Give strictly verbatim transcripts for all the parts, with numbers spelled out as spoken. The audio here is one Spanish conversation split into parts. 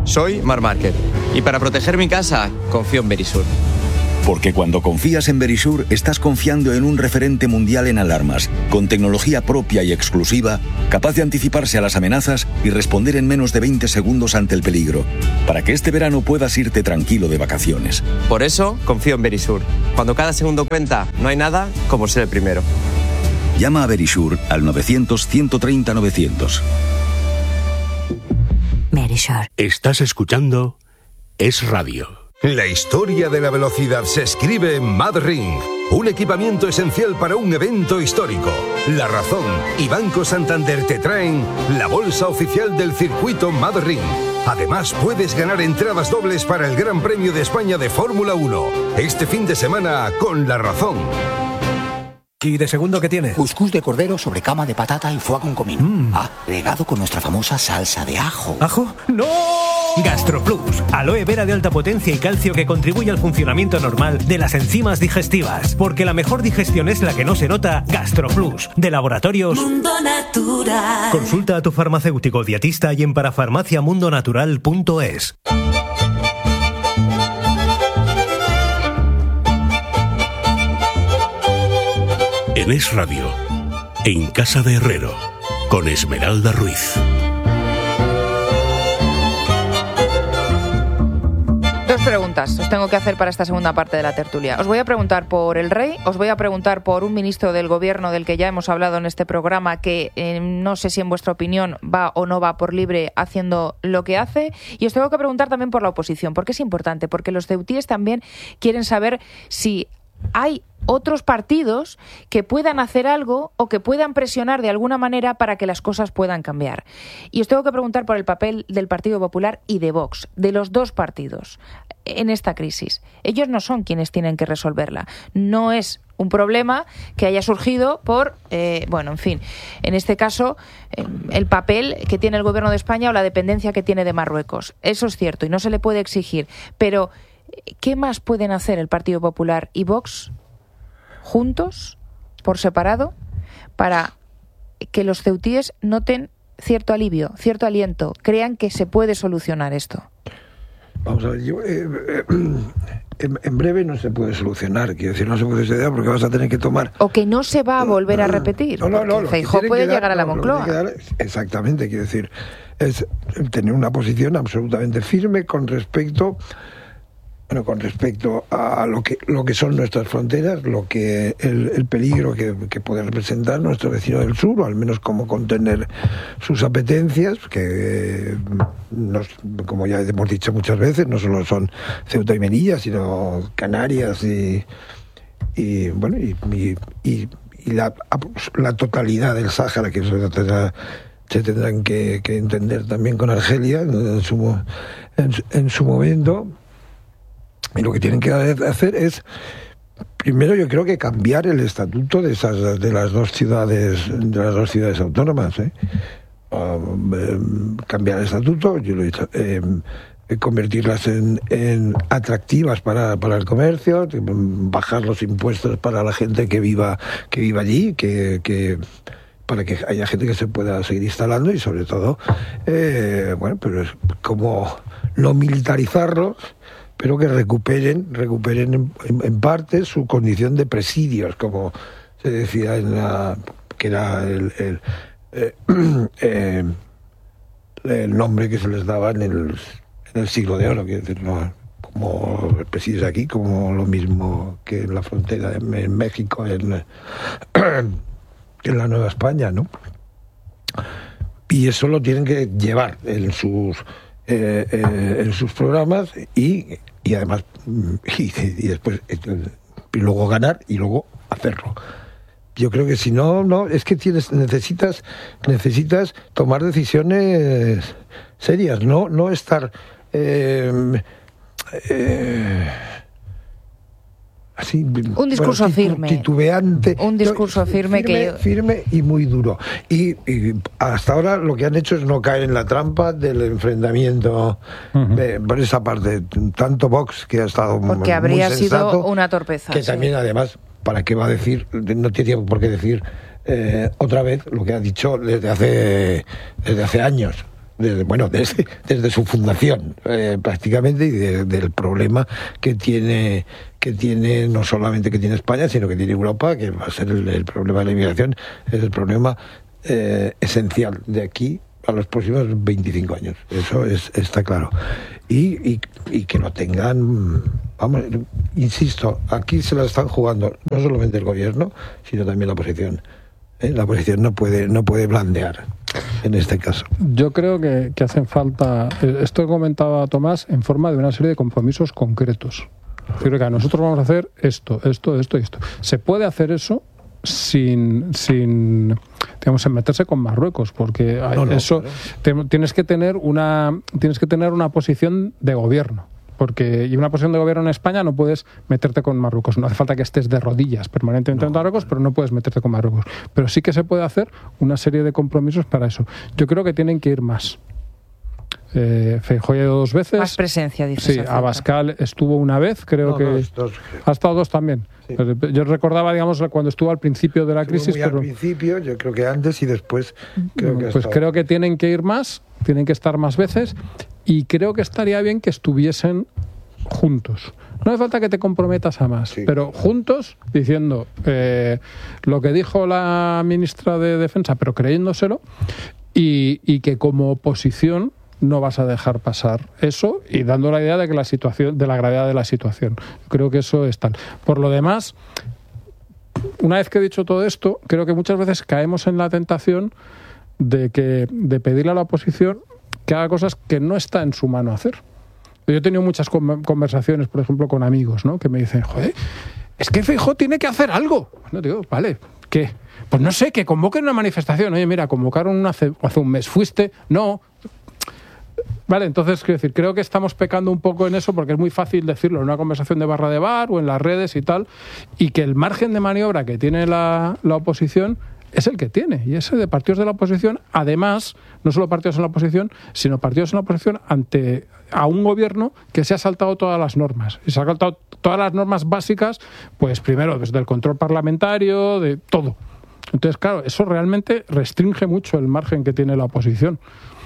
soy Marc Márquez. Y para proteger mi casa, confío en Verisur. Porque cuando confías en Verisur, estás confiando en un referente mundial en alarmas, con tecnología propia y exclusiva, capaz de anticiparse a las amenazas y responder en menos de veinte segundos ante el peligro, para que este verano puedas irte tranquilo de vacaciones. Por eso, confío en Verisur. Cuando cada segundo cuenta, no hay nada como ser el primero. Llama a Verisur al novecientos, ciento treinta, novecientos. Verisur. Estás escuchando Es Radio. La historia de la velocidad se escribe en MadRing, un equipamiento esencial para un evento histórico. La Razón y Banco Santander te traen la bolsa oficial del circuito MadRing. Además, puedes ganar entradas dobles para el Gran Premio de España de Fórmula uno, este fin de semana con La Razón. ¿Y de segundo qué tiene? Cuscús de cordero sobre cama de patata y foie con comino. Mm. Ah, regado con nuestra famosa salsa de ajo. ¿Ajo? ¡No! GastroPlus, aloe vera de alta potencia y calcio que contribuye al funcionamiento normal de las enzimas digestivas. Porque la mejor digestión es la que no se nota. GastroPlus, de Laboratorios Mundo Natural. Consulta a tu farmacéutico dietista y en parafarmacia mundo natural punto es. En Es Radio, en Casa de Herrero, con Esmeralda Ruiz. Dos preguntas os tengo que hacer para esta segunda parte de la tertulia. Os voy a preguntar por el rey, os voy a preguntar por un ministro del gobierno del que ya hemos hablado en este programa que eh, no sé si en vuestra opinión va o no va por libre haciendo lo que hace, y os tengo que preguntar también por la oposición, porque es importante, porque los ceutíes también quieren saber si hay otros partidos que puedan hacer algo o que puedan presionar de alguna manera para que las cosas puedan cambiar. Y os tengo que preguntar por el papel del Partido Popular y de Vox, de los dos partidos, en esta crisis. Ellos no son quienes tienen que resolverla. No es un problema que haya surgido por, eh, bueno, en fin, en este caso, eh, el papel que tiene el Gobierno de España o la dependencia que tiene de Marruecos. Eso es cierto y no se le puede exigir. Pero, ¿qué más pueden hacer el Partido Popular y Vox juntos, por separado, para que los ceutíes noten cierto alivio, cierto aliento, crean que se puede solucionar esto? Vamos a ver, yo, eh, eh, en, en breve no se puede solucionar, quiero decir, no se puede solucionar porque vas a tener que tomar... O que no se va a volver a repetir, no, no, no, porque Feijóo puede dar, llegar a la no, Moncloa. Dar, exactamente, quiero decir, es tener una posición absolutamente firme con respecto... Bueno, con respecto a lo que lo que son nuestras fronteras, lo que el, el peligro que, que puede representar nuestro vecino del sur, o al menos cómo contener sus apetencias, que nos, como ya hemos dicho muchas veces, no solo son Ceuta y Melilla, sino Canarias y, y bueno y, y, y, y la, la totalidad del Sáhara, que se tendrá, se tendrán que, que entender también con Argelia en su, en, en su momento. Y lo que tienen que hacer es, primero yo creo que cambiar el estatuto de esas de las dos ciudades de las dos ciudades autónomas, ¿eh? Um, eh, cambiar el estatuto, yo lo he dicho, eh, convertirlas en, en atractivas para, para el comercio, bajar los impuestos para la gente que viva que viva allí, que, que para que haya gente que se pueda seguir instalando y sobre todo, eh, bueno, pero es como no militarizarlos, pero que recuperen recuperen en, en, en parte su condición de presidios, como se decía en la que era el, el, eh, eh, el nombre que se les daba en el, en el siglo de oro, quiero decir, ¿no? Como presidios aquí, como lo mismo que en la frontera en, en México, en, en la Nueva España, ¿no? Y eso lo tienen que llevar en sus Eh, eh, en sus programas y, y además y, y después y luego ganar y luego hacerlo. Yo creo que si no, no es que tienes necesitas necesitas tomar decisiones serias, no no estar eh, eh, así, un discurso bueno, firme, titubeante, un discurso firme, firme que yo... firme y muy duro. Y, y hasta ahora lo que han hecho es no caer en la trampa del enfrentamiento uh-huh. de, por esa parte, tanto Vox, que ha estado porque muy habría sensato, sido una torpeza, que sí. También además, ¿para qué va a decir? No tiene por qué decir eh, otra vez lo que ha dicho desde hace desde hace años. desde, bueno, desde, desde su fundación eh, prácticamente, y de, del problema que tiene que tiene no solamente que tiene España, sino que tiene Europa, que va a ser el, el problema de la inmigración, es el problema eh, esencial de aquí a los próximos veinticinco años. Eso es, está claro. Y, y, y que lo tengan, vamos, insisto, aquí se la están jugando no solamente el gobierno, sino también la oposición. ¿Eh? La oposición no puede, no puede blandear en este caso. Yo creo que, que hacen falta, esto que comentaba Tomás, en forma de una serie de compromisos concretos. Es decir, que nosotros vamos a hacer esto, esto, esto y esto. Se puede hacer eso sin, sin digamos, en meterse con Marruecos, porque no, no, eso claro. te, tienes que tener una tienes que tener una posición de gobierno, porque y una posición de gobierno en España no puedes meterte con Marruecos. No hace falta que estés de rodillas permanentemente no, en Marruecos, pero no puedes meterte con Marruecos. Pero sí que se puede hacer una serie de compromisos para eso. Yo creo que tienen que ir más. Eh, Feijóo ha ido dos veces. Más presencia, dices. Sí, Abascal estuvo una vez, creo no, que... Dos, dos. Ha estado dos también. Sí. Yo recordaba, digamos, cuando estuvo al principio de la estuvo crisis... Muy pero... al principio, yo creo que antes y después... Creo que pues estado... creo que tienen que ir más, tienen que estar más veces, y creo que estaría bien que estuviesen juntos. No hace falta que te comprometas a más, sí. pero juntos, diciendo eh, lo que dijo la ministra de Defensa, pero creyéndoselo, y, y que como oposición no vas a dejar pasar eso, y dando la idea de que la situación, de la gravedad de la situación. Creo que eso es tal. Por lo demás, una vez que he dicho todo esto, creo que muchas veces caemos en la tentación de que de pedirle a la oposición que haga cosas que no está en su mano hacer. Yo he tenido muchas conversaciones, por ejemplo, con amigos, ¿no? Que me dicen, joder, es que Feijóo tiene que hacer algo. No digo, vale, ¿qué? Pues no sé, que convoquen una manifestación. Oye, mira, convocaron hace, hace un mes. ¿Fuiste? No. Vale, entonces, quiero decir, creo que estamos pecando un poco en eso, porque es muy fácil decirlo en una conversación de barra de bar o en las redes y tal, y que el margen de maniobra que tiene la, la oposición es el que tiene, y ese de partidos de la oposición, además, no solo partidos en la oposición, sino partidos en la oposición ante a un gobierno que se ha saltado todas las normas, y se ha saltado todas las normas básicas, pues primero desde el control parlamentario, de todo. Entonces, claro, eso realmente restringe mucho el margen que tiene la oposición.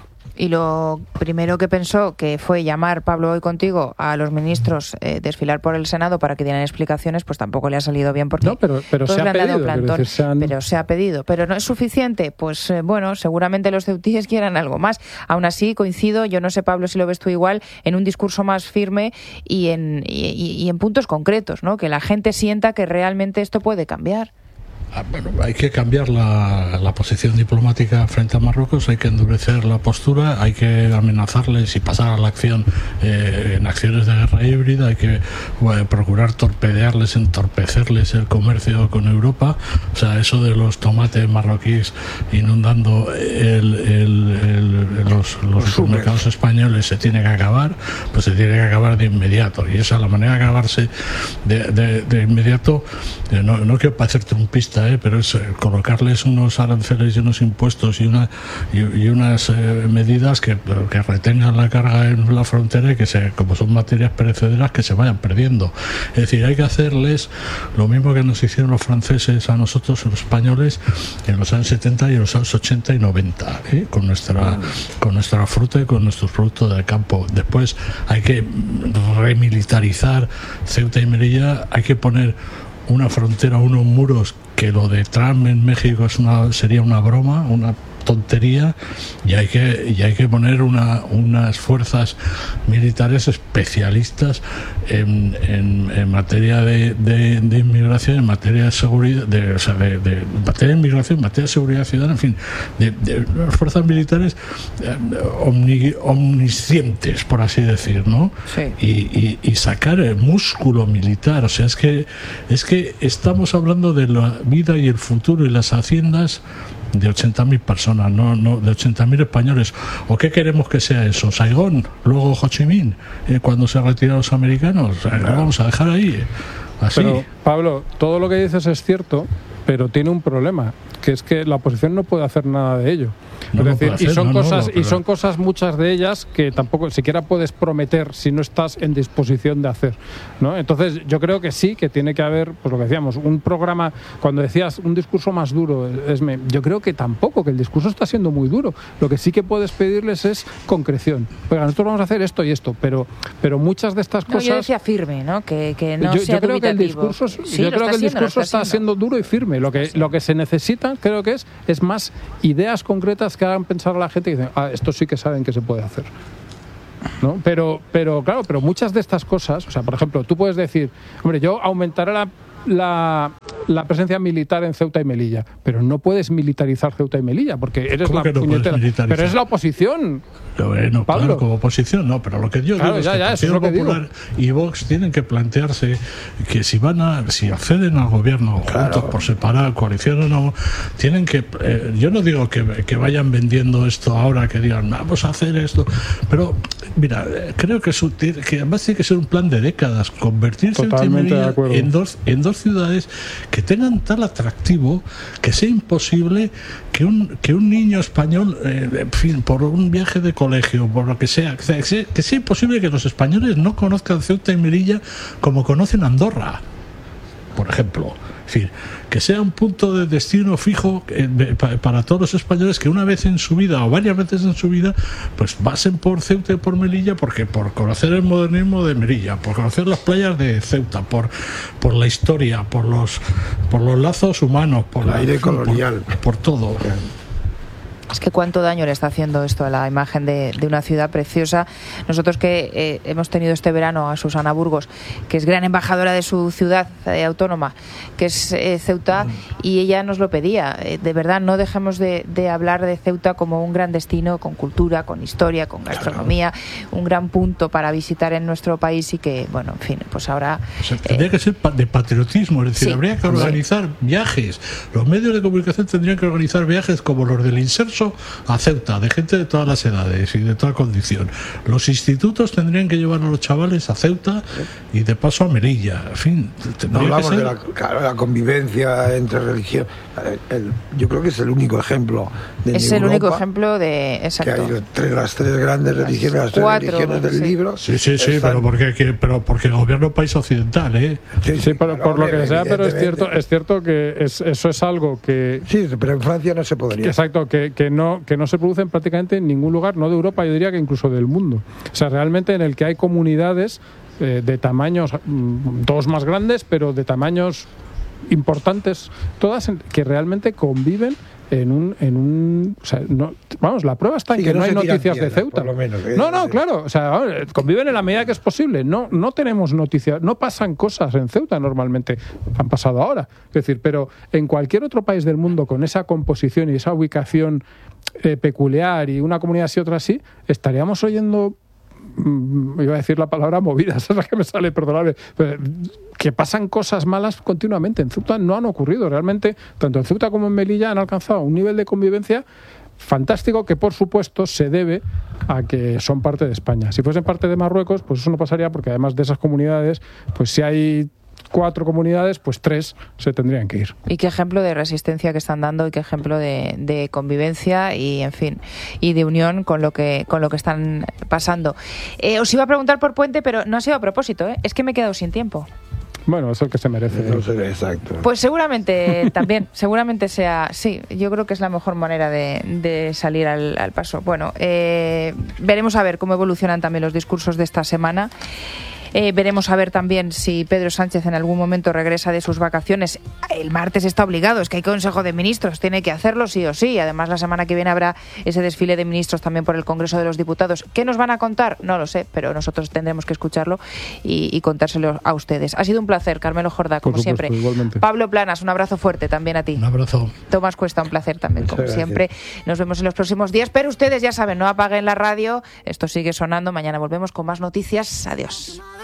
Y lo primero que pensó, que fue llamar, Pablo, hoy contigo, a los ministros, eh, desfilar por el Senado para que dieran explicaciones, pues tampoco le ha salido bien, porque no, pero, pero todos se le ha han pedido, dado plantón, decir, se han... pero se ha pedido. Pero no es suficiente, pues eh, bueno, seguramente los ceutíes quieran algo más. Aún así, coincido, yo no sé, Pablo, si lo ves tú igual, en un discurso más firme y en, y, y en puntos concretos, ¿no? Que la gente sienta que realmente esto puede cambiar. Bueno, hay que cambiar la, la posición diplomática frente a Marruecos, hay que endurecer la postura, hay que amenazarles y pasar a la acción eh, en acciones de guerra híbrida, hay que bueno, procurar torpedearles, entorpecerles el comercio con Europa. O sea, eso de los tomates marroquíes inundando el, el, el, los, los supermercados españoles se tiene que acabar, pues se tiene que acabar de inmediato, y esa es la manera de acabarse de, de, de inmediato. No, no quiero parecer trumpista, ¿eh? pero es colocarles unos aranceles y unos impuestos y, una, y, y unas eh, medidas que, que retengan la carga en la frontera y que, se, como son materias perecederas, que se vayan perdiendo. Es decir, hay que hacerles lo mismo que nos hicieron los franceses a nosotros, los españoles, en los años setenta y en los años ochenta y noventa, ¿eh? con, nuestra, con nuestra fruta y con nuestros productos del campo. Después hay que remilitarizar Ceuta y Melilla, hay que poner una frontera, unos muros, que lo de Trump en México es una, sería una broma, una tontería, y hay que y hay que poner una, unas fuerzas militares especialistas en, en, en materia de, de, de inmigración, en materia de seguridad, de, o sea, de, de en materia de inmigración, en materia de seguridad ciudadana, en fin, de, de fuerzas militares eh, omni, omniscientes, por así decir, ¿no? Sí. Y, y, y sacar el músculo militar. O sea, es que es que estamos hablando de la vida y el futuro y las haciendas de ochenta mil personas, no, no de ochenta mil españoles. ¿O qué queremos que sea eso? ¿Saigón? ¿Luego Ho Chi Minh? Eh, cuando se retiran los americanos. ¿Lo vamos a dejar ahí? Así. Pero, Pablo, todo lo que dices es cierto, pero tiene un problema, que es que la oposición no puede hacer nada de ello. No es decir, hacer, y son no, cosas no, pero... y son cosas muchas de ellas que tampoco siquiera puedes prometer si no estás en disposición de hacer, ¿no? Entonces yo creo que sí, que tiene que haber, pues lo que decíamos, un programa. Cuando decías un discurso más duro, Esme, yo creo que tampoco, que el discurso está siendo muy duro. Lo que sí que puedes pedirles es concreción. Oiga, nosotros vamos a hacer esto y esto, pero pero muchas de estas no, cosas. Yo decía firme, ¿no? Que, que no yo, sea yo creo dubitativo. que el discurso, sí, yo creo que el siendo, discurso está, está siendo duro y firme. Lo que lo que se necesita, creo que es es más ideas concretas que hagan pensar a la gente y dicen, ah, esto sí que saben que se puede hacer, ¿no? Pero, pero claro, pero muchas de estas cosas, o sea, por ejemplo, tú puedes decir, hombre, yo aumentaré la, la, la presencia militar en Ceuta y Melilla, pero no puedes militarizar Ceuta y Melilla, porque eres la que no puñetera. Pero es la oposición. Bueno, Pablo. claro, como oposición no, pero lo que yo claro, digo ya, es que ya, el Partido Popular y Vox tienen que plantearse que si van a, si acceden al gobierno claro. juntos por separar, coalición o no, tienen que, eh, yo no digo que, que vayan vendiendo esto ahora, que digan vamos a hacer esto, pero mira, creo que, su, que además tiene que ser un plan de décadas, convertirse en, en dos en dos ciudades que tengan tal atractivo que sea imposible que un que un niño español, eh, en fin, por un viaje de colegio, por lo que sea, que sea, que sea imposible que los españoles no conozcan Ceuta y Melilla como conocen Andorra, por ejemplo. Es decir, que sea un punto de destino fijo eh, para todos los españoles que una vez en su vida o varias veces en su vida pues pasen por Ceuta y por Melilla, porque por conocer el modernismo de Melilla, por conocer las playas de Ceuta, por por la historia, por los por los lazos humanos, por el aire colonial, por, por todo. Es que cuánto daño le está haciendo esto a la imagen de, de una ciudad preciosa. Nosotros que eh, hemos tenido este verano a Susana Burgos, que es gran embajadora de su ciudad eh, autónoma, que es eh, Ceuta, y ella nos lo pedía. Eh, de verdad, no dejemos de, de hablar de Ceuta como un gran destino, con cultura, con historia, con gastronomía, un gran punto para visitar en nuestro país y que, bueno, en fin, pues ahora... O sea, tendría eh, que ser de patriotismo, es decir, sí, habría que organizar sí. viajes. Los medios de comunicación tendrían que organizar viajes como los del Inserso a Ceuta, de gente de todas las edades y de toda condición. Los institutos tendrían que llevar a los chavales a Ceuta y de paso a Melilla. En fin, no hablamos de la, claro, la convivencia entre religiones. El, yo creo que es el único ejemplo de es el Europa, único ejemplo de exacto. que hay tres, las tres grandes religiones, las, las tres cuatro, religiones del sí. libro. Sí, sí, sí, están... pero porque que, pero porque el gobierno país occidental, ¿eh? Sí, sí, sí por, claro, por lo que sea, pero es cierto, es cierto que es, eso es algo que sí, pero en Francia no se podría. Que, exacto, que, que no que no se producen prácticamente en ningún lugar, no de Europa, yo diría que incluso del mundo. O sea, realmente en el que hay comunidades eh, de tamaños, mmm, todos más grandes, pero de tamaños importantes, todas en, que realmente conviven en un en un o sea, no, vamos, la prueba está en sí, que, que no, no hay noticias piedras, de Ceuta. Por lo menos, ¿eh? No, no, claro, o sea, conviven en la medida que es posible. No no tenemos noticias, no pasan cosas en Ceuta normalmente, han pasado ahora. Es decir, pero en cualquier otro país del mundo con esa composición y esa ubicación eh, peculiar y una comunidad así otra así, estaríamos oyendo, mm, iba a decir la palabra movidas, es la que me sale, perdonadme, pero que pasan cosas malas continuamente. En Ceuta no han ocurrido. Realmente, tanto en Ceuta como en Melilla han alcanzado un nivel de convivencia fantástico que, por supuesto, se debe a que son parte de España. Si fuesen parte de Marruecos, pues eso no pasaría, porque además de esas comunidades, pues si hay cuatro comunidades, pues tres se tendrían que ir. Y qué ejemplo de resistencia que están dando y qué ejemplo de, de convivencia y, en fin, y de unión con lo que con lo que están pasando. Eh, os iba a preguntar por Puente, pero no ha sido a propósito, ¿eh? Es que me he quedado sin tiempo. Bueno, es el que se merece. No sé, exacto. Pues seguramente también, seguramente sea, sí, yo creo que es la mejor manera de, de salir al, al paso. Bueno, eh, veremos a ver cómo evolucionan también los discursos de esta semana. Eh, veremos a ver también si Pedro Sánchez en algún momento regresa de sus vacaciones. El martes está obligado, es que hay Consejo de Ministros, tiene que hacerlo sí o sí. Además, la semana que viene habrá ese desfile de ministros también por el Congreso de los Diputados. ¿Qué nos van a contar? No lo sé, pero nosotros tendremos que escucharlo y, y contárselo a ustedes. Ha sido un placer, Carmelo Jordá, como supuesto, siempre. Igualmente. Pablo Planas, un abrazo fuerte también a ti. Un abrazo. Tomás Cuesta, un placer también, Muchas como gracias. siempre. Nos vemos en los próximos días, pero ustedes ya saben, no apaguen la radio, esto sigue sonando. Mañana volvemos con más noticias. Adiós.